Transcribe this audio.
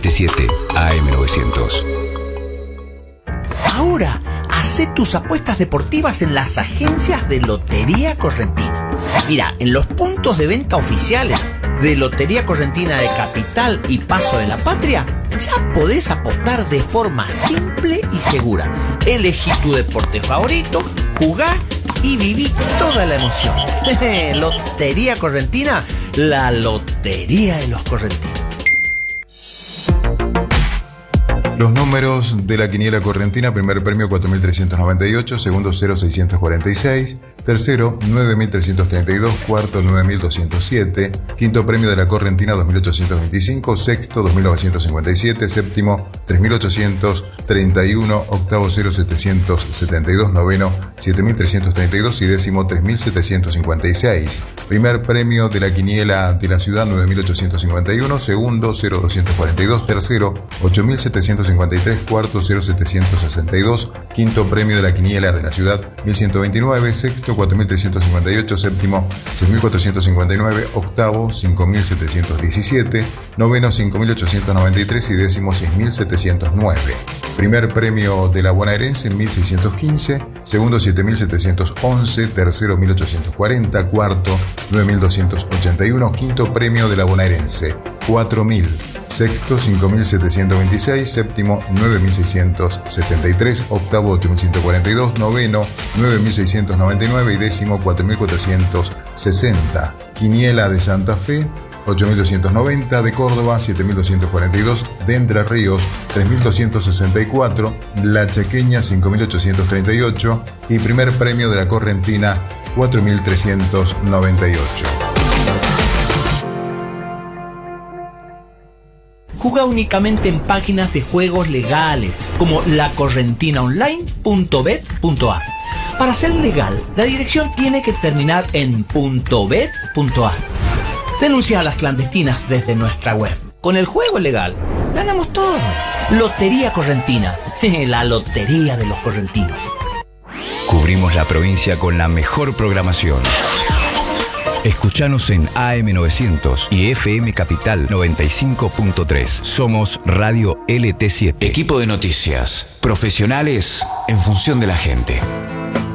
LT7 AM900. Ahora, hacé tus apuestas deportivas en las agencias de Lotería Correntina. Mira, en los puntos de venta oficiales de Lotería Correntina de Capital y Paso de la Patria, ya podés apostar de forma simple y segura. Elegí tu deporte favorito, jugá y viví toda la emoción. Lotería Correntina, la lotería de los correntinos. Los números de la quiniela correntina: primer premio 4.398, segundo 0.646, tercero 9.332, cuarto 9.207, quinto premio de la correntina 2.825, sexto 2.957, séptimo 3.831, octavo 0.772, noveno 7.332 y décimo 3.756. Primer premio de la quiniela de la ciudad 9.851, segundo 0.242, tercero 8.753, cuarto 0.762, quinto premio de la quiniela de la ciudad 1.129, sexto 4.358, séptimo 6.459, octavo 5.717, noveno 5.893 y décimo 6.709. Primer premio de la bonaerense 1.615, segundo 7.711, tercero 1.840, cuarto 9.281, quinto premio de la bonaerense 4.000, sexto 5.726, séptimo 9.673, octavo 8.142, noveno 9.699 y décimo 4.460. Quiniela de Santa Fe 8.290, de Córdoba 7.242, de Entre Ríos 3.264, La Chaqueña 5.838 y primer premio de la Correntina 4.398. Juega únicamente en páginas de juegos legales como lacorrentinaonline.bet.ar. Para ser legal, la dirección tiene que terminar en .bet.ar. Denuncia a las clandestinas desde nuestra web. Con el juego legal, ganamos todo. Lotería Correntina, la lotería de los correntinos. Cubrimos la provincia con la mejor programación. Escuchanos en AM900 y FM Capital 95.3. Somos Radio LT7. Equipo de noticias. Profesionales en función de la gente.